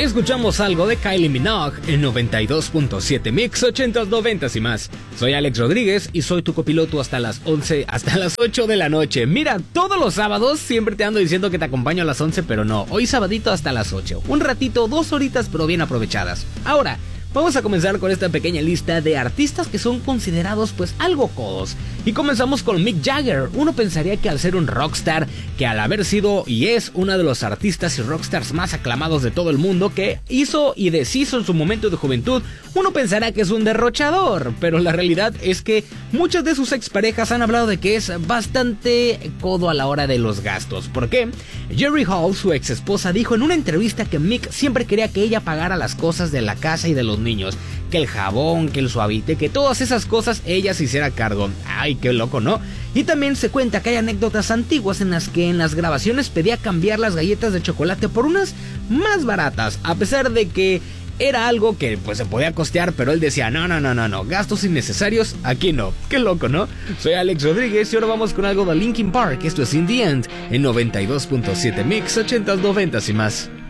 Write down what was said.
Escuchamos algo de Kylie Minogue en 92.7 Mix 80s, 90s y más. Soy Alex Rodríguez y soy tu copiloto hasta las 11, hasta las 8 de la noche. Mira, todos los sábados siempre te ando diciendo que te acompaño a las 11, pero no, hoy sabadito hasta las 8. Un ratito, 2 horitas, pero bien aprovechadas. Ahora, vamos a comenzar con esta pequeña lista de artistas que son considerados pues algo codos. Y comenzamos con Mick Jagger. Uno pensaría que al ser un rockstar, que al haber sido y es uno de los artistas y rockstars más aclamados de todo el mundo, que hizo y deshizo en su momento de juventud, uno pensará que es un derrochador. Pero la realidad es que muchas de sus exparejas han hablado de que es bastante codo a la hora de los gastos. ¿Por qué? Jerry Hall, su ex esposa, dijo en una entrevista que Mick siempre quería que ella pagara las cosas de la casa y de los niños, que el jabón, que el suavite, que todas esas cosas ella se hiciera cargo. Ay, qué loco, ¿no? Y también se cuenta que hay anécdotas antiguas en las que en las grabaciones pedía cambiar las galletas de chocolate por unas más baratas, a pesar de que era algo que pues se podía costear, pero él decía, no, gastos innecesarios, aquí no. Qué loco, ¿no? Soy Alex Rodríguez y ahora vamos con algo de Linkin Park. Esto es In The End en 92.7 Mix 80s, 90s y más.